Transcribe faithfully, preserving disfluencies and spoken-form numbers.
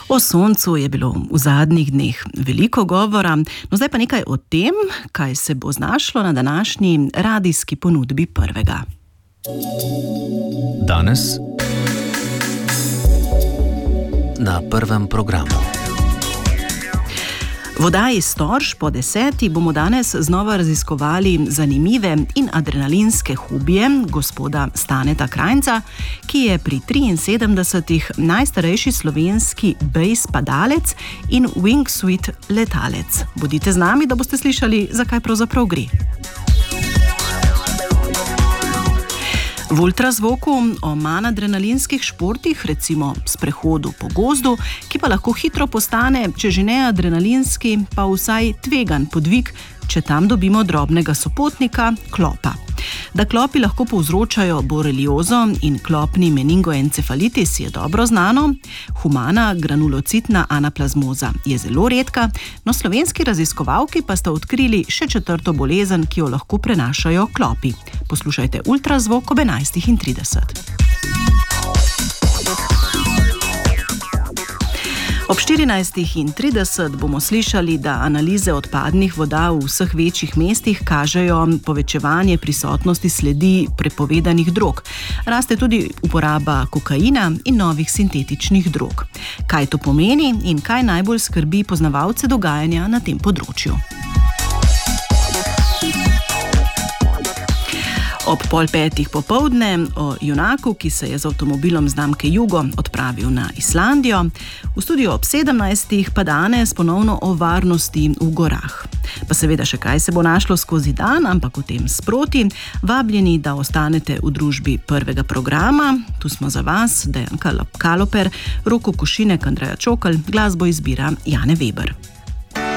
O soncu je bilo v zadnjih dneh veliko govora, no zdaj pa nekaj o tem, kaj se bo znašlo na današnji radijski ponudbi prvega. Danes na prvem programu. V oddaji Storž po deseti bomo danes znova raziskovali zanimive in adrenalinske hobije gospoda Staneta Krajnca, ki je pri triinsedemdesetih najstarejši slovenski bejs padalec in wingsuit letalec. Bodite z nami, da boste slišali, zakaj pravzaprav gre. V ultrazvoku o manj adrenalinskih športih, recimo sprehodu po gozdu, ki pa lahko hitro postane, če že ne adrenalinski, pa vsaj tvegan podvig, če tam dobimo drobnega sopotnika, klopa. Da klopi lahko povzročajo boreliozo in klopni meningoencefalitis je dobro znano, humana granulocitna anaplazmoza je zelo redka, no slovenski raziskovalki pa sta odkrili še četrto bolezen, ki jo lahko prenašajo klopi. Poslušajte ultrazvok ob enajstih trideset. Ob štirinajstih trideset bomo slišali, da analize odpadnih voda v vseh večjih mestih kažejo povečevanje prisotnosti sledi prepovedanih drog. Raste tudi uporaba kokaina in novih sintetičnih drog. Kaj to pomeni in kaj najbolj skrbi poznavalce dogajanja na tem področju? Ob pol petih popoldne o junaku, ki se je z avtomobilom znamke Jugo odpravil na Islandijo. V studiu ob sedemnajstih pa danes ponovno o varnosti v gorah. Pa seveda še kaj se bo našlo skozi dan, ampak o tem sproti. Vabljeni, da ostanete v družbi prvega programa. Tu smo za vas, Dejan Kaloper, Roko Košinek, Andreja Čokl, glasbo izbira Jane Weber.